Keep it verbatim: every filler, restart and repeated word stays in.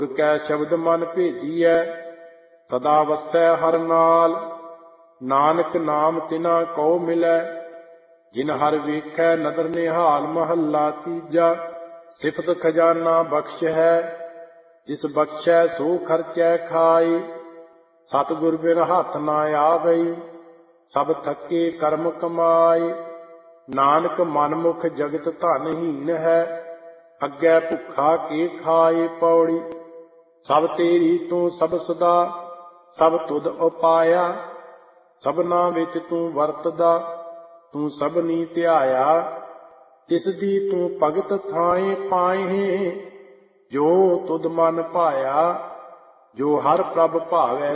ਗੁਰ ਕੈ ਸ਼ਬਦ ਮਨ ਭੇਜੀਐ, ਸਦਾ ਵਸੈ ਹਰ ਨਾਲ। ਨਾਨਕ ਨਾਮ ਤਿਨਾ ਕਉ ਮਿਲੈ, ਜਿਨ ਹਰ ਵੇਖੈ ਨਦਰ ਨਿਹਾਲ। ਮਹੱਲਾ ਤੀਜਾ। ਸਿਫਤ ਖਜ਼ਾਨਾ ਬਖਸ਼ ਹੈ, ਜਿਸ ਬਖਸ਼ੈ ਸੋ ਖਰਚੈ ਖਾਈ। ਸਤਿਗੁਰ ਬਿਨ ਹੱਥ ਨਾ ਆਵਈ, ਸਭ ਥੱਕੇ ਕਰਮ ਕਮਾਈ। ਨਾਨਕ ਮਨਮੁਖ ਜਗਤ ਧਨਹੀਨ ਹੈ, ਅੱਗੇ ਭੁੱਖਾ ਕੇ ਖਾਏ। ਪੌੜੀ। ਸਭ ਤੇਰੀ ਤੂੰ ਸਭ ਸਦਾ, ਸਭ ਤੁਧ ਉਪਾਇਆ। ਸਭਨਾ ਵਿੱਚ ਤੂੰ ਵਰਤਦਾ, ਤੂੰ ਸਭਨੀ ਧਿਆਇਆ। ਤਿਸ ਦੀ ਤੂੰ ਭਗਤ ਥਾਏ ਪਾਏ, ਜੋ ਤੁਧ ਮਨ ਭਾਇਆ। ਜੋ ਹਰ ਪ੍ਰਭ ਭਾਵੈ